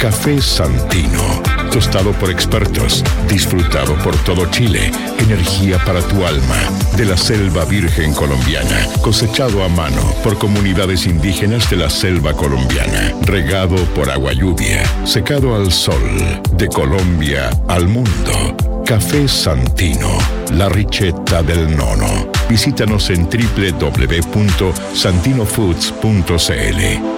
Café Santino, tostado por expertos, disfrutado por todo Chile, energía para tu alma, de la selva virgen colombiana, cosechado a mano por comunidades indígenas de la selva colombiana, regado por agua lluvia, secado al sol, de Colombia al mundo. Café Santino, la ricetta del nono. Visítanos en www.santinofoods.cl.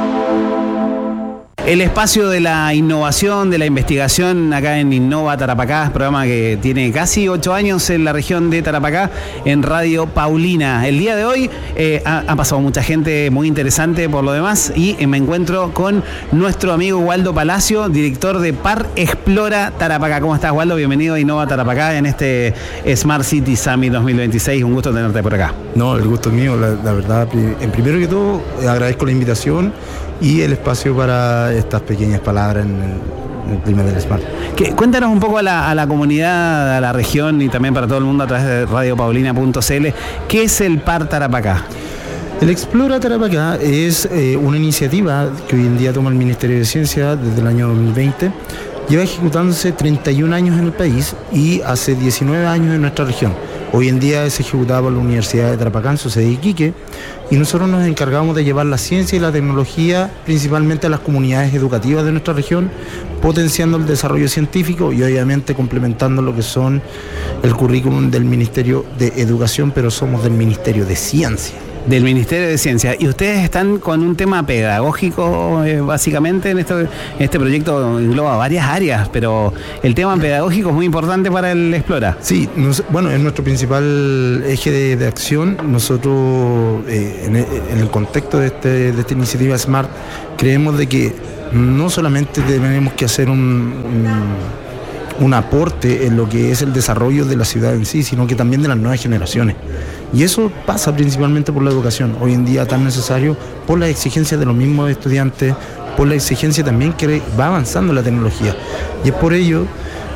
El espacio de la innovación, de la investigación acá en Innova Tarapacá, programa que tiene casi 8 años en la región de Tarapacá, en Radio Paulina. El día de hoy ha pasado mucha gente muy interesante por lo demás y me encuentro con nuestro amigo Waldo Palacio, director de Par Explora Tarapacá. ¿Cómo estás, Waldo? Bienvenido a Innova Tarapacá en este Smart City Summit 2026. Un gusto tenerte por acá. No, el gusto es mío, la verdad. En primero que todo, agradezco la invitación y el espacio para estas pequeñas palabras en el clima del Smart. Cuéntanos un poco a la comunidad, a la región y también para todo el mundo a través de radiopaulina.cl, ¿qué es el Par Tarapacá? El Explora Tarapacá es una iniciativa que hoy en día toma el Ministerio de Ciencia desde el año 2020. Lleva ejecutándose 31 años en el país y hace 19 años en nuestra región. Hoy en día es ejecutado por la Universidad de Tarapacá, en su sede Iquique, y nosotros nos encargamos de llevar la ciencia y la tecnología principalmente a las comunidades educativas de nuestra región, potenciando el desarrollo científico y obviamente complementando lo que son el currículum del Ministerio de Educación, pero somos del Ministerio de Ciencia. Del Ministerio de Ciencia. Y ustedes están con un tema pedagógico, básicamente, en este proyecto engloba varias áreas, pero el tema pedagógico es muy importante para el Explora. Sí, bueno, es nuestro principal eje de acción. Nosotros, en el contexto de esta iniciativa Smart, creemos de que no solamente tenemos que hacer un aporte en lo que es el desarrollo de la ciudad en sí, sino que también de las nuevas generaciones. Y eso pasa principalmente por la educación, hoy en día tan necesario, por las exigencias de los mismos estudiantes, por la exigencia también que va avanzando la tecnología. Y es por ello